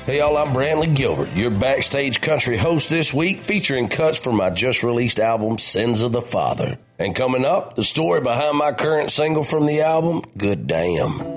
Hey y'all, I'm Brantley Gilbert, your backstage country host this week, featuring cuts from my just released album, Sins of the Father. And coming up, the story behind my current single from the album, Good Damn.